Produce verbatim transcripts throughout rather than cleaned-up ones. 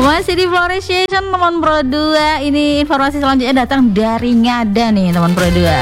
Masih di Flores Station teman Pro dua. Ini informasi selanjutnya datang dari Ngada nih teman Pro dua.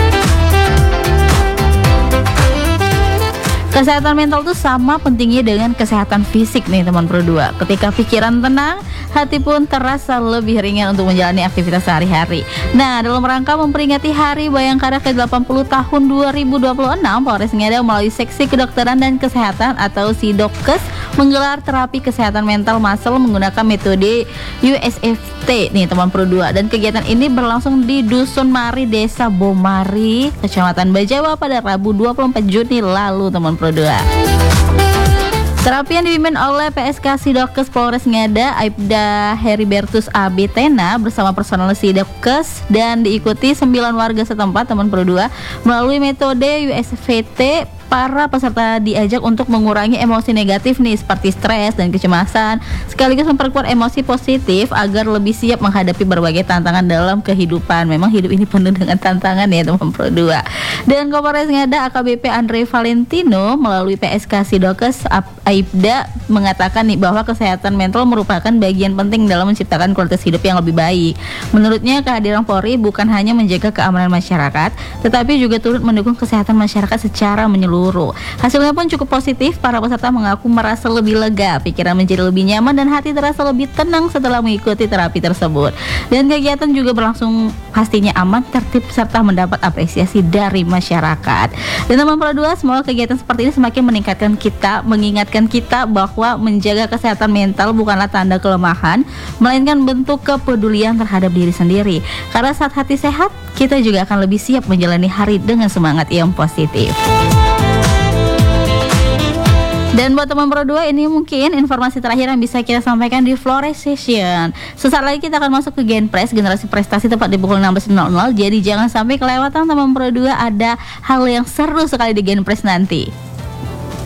Kesehatan mental tuh sama pentingnya dengan kesehatan fisik nih teman Pro dua. Ketika pikiran tenang, hati pun terasa lebih ringan untuk menjalani aktivitas sehari-hari. Nah, dalam rangka memperingati Hari Bayangkara ke delapan puluh tahun dua ribu dua puluh enam, Polres Ngada melalui Seksi Kedokteran dan Kesehatan atau Sidokes menggelar terapi kesehatan mental massal menggunakan metode U S F T nih teman Pro dua. Dan kegiatan ini berlangsung di Dusun Mari, Desa Bomari, Kecamatan Bajawa pada Rabu dua puluh empat Juni lalu teman Pro dua. Terapi yang dipimpin oleh P S K Sidokes Polres Ngada, Aibda Heribertus Abitena bersama personel Sidokes dan diikuti sembilan warga setempat teman Pro dua. Melalui metode U S V T, para peserta diajak untuk mengurangi emosi negatif nih seperti stres dan kecemasan, sekaligus memperkuat emosi positif agar lebih siap menghadapi berbagai tantangan dalam kehidupan. Memang hidup ini penuh dengan tantangan ya teman Pro dua. Dan Kapolres Ngada A K B P Andre Valentino melalui P S K Sidokes Aibda mengatakan nih bahwa kesehatan mental merupakan bagian penting dalam menciptakan kualitas hidup yang lebih baik. Menurutnya kehadiran Polri bukan hanya menjaga keamanan masyarakat, tetapi juga turut mendukung kesehatan masyarakat secara menyeluruh. Hasilnya pun cukup positif. Para peserta mengaku merasa lebih lega, pikiran menjadi lebih nyaman dan hati terasa lebih tenang setelah mengikuti terapi tersebut. Dan kegiatan juga berlangsung pastinya aman, tertib serta mendapat apresiasi dari masyarakat. Dan teman Pro dua, semoga kegiatan seperti ini semakin meningkatkan kita, mengingatkan kita bahwa menjaga kesehatan mental bukanlah tanda kelemahan, melainkan bentuk kepedulian terhadap diri sendiri. Karena saat hati sehat, kita juga akan lebih siap menjalani hari dengan semangat yang positif. Dan buat teman Pro dua, ini mungkin informasi terakhir yang bisa kita sampaikan di Flores Session. Sesaat lagi kita akan masuk ke Genpres, generasi prestasi, tepat di pukul enam belas nol nol. Jadi jangan sampai kelewatan teman Pro dua, ada hal yang seru sekali di Genpres nanti.